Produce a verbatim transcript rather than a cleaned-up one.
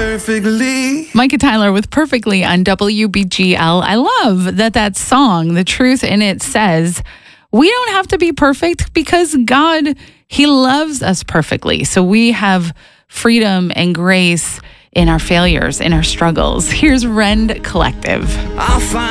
perfectly. Micah Tyler with Perfectly on W B G L. I love that that song, the truth in it says, we don't have to be perfect because God, He loves us perfectly. So we have freedom and grace in our failures, in our struggles. Here's Rend Collective. I'll find